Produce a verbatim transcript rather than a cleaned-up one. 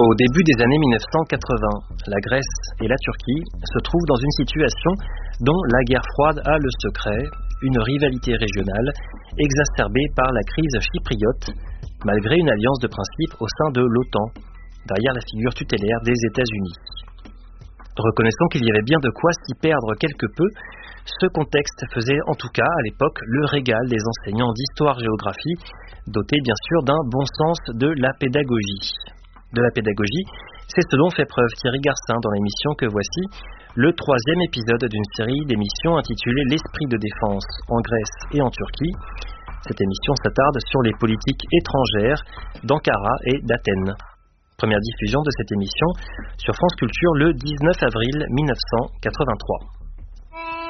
Au début des années mille neuf cent quatre-vingts, la Grèce et la Turquie se trouvent dans une situation dont la guerre froide a le secret, une rivalité régionale exacerbée par la crise chypriote, malgré une alliance de principe au sein de l'OTAN, derrière la figure tutélaire des États-Unis. Reconnaissons qu'il y avait bien de quoi s'y perdre quelque peu. Ce contexte faisait en tout cas à l'époque le régal des enseignants d'histoire-géographie, dotés bien sûr d'un bon sens de la pédagogie. De la pédagogie, c'est ce dont fait preuve Thierry Garcin dans l'émission que voici, le troisième épisode d'une série d'émissions intitulée « L'esprit de défense en Grèce et en Turquie ». Cette émission s'attarde sur les politiques étrangères d'Ankara et d'Athènes. Première diffusion de cette émission sur France Culture le dix-neuf avril mille neuf cent quatre-vingt-trois.